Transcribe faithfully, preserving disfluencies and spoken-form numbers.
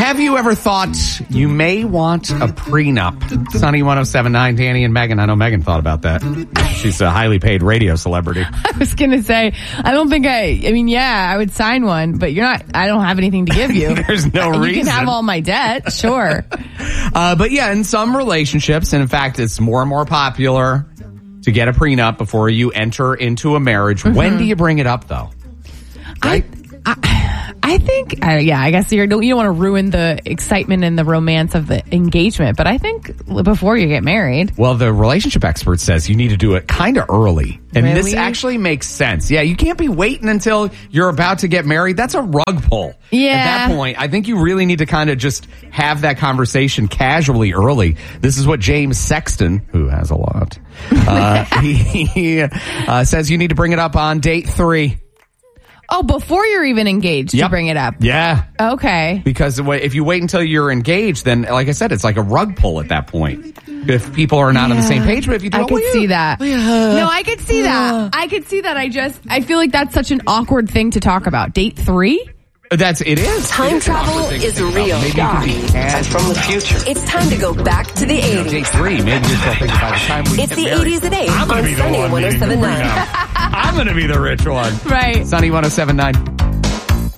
Have you ever thought you may want a prenup? Sunny one oh seven point nine, Danny and Megan. I know Megan thought about that. She's a highly paid radio celebrity. I was going to say, I don't think I, I mean, yeah, I would sign one, but you're not, I don't have anything to give you. There's no you reason. You can have all my debt, sure. uh, but yeah, in some relationships, and in fact, it's more and more popular to get a prenup before you enter into a marriage. Mm-hmm. When do you bring it up, though? Right? I, I, I think, uh, yeah, I guess you're, you don't want to ruin the excitement and the romance of the engagement, but I think before you get married. Well, the relationship expert says you need to do it kind of early. And really? This actually makes sense. Yeah, you can't be waiting until you're about to get married. That's a rug pull. Yeah. At that point, I think you really need to kind of just have that conversation casually early. This is what James Sexton, who has a lot, uh, he, he uh, says you need to bring it up on date three. Oh, before you're even engaged yep. to bring it up. Yeah. Okay. Because if you wait until you're engaged, then, like I said, it's like a rug pull at that point. If people are not yeah. on the same page, but if you do I it, could well, see yeah. that. Yeah. No, I could see that. I could see that. I just, I feel like that's such an awkward thing to talk about. Date three? That's, it is. Time it is travel is real. And from the future. It's time to go back to the eighties. Date three, maybe you're still thinking by the time we It's get the married. eighties at eight I'm on gonna be the Sunny one one oh needing seven to point nine. I'm going to be the rich one. Right. Sunny one oh seven point nine.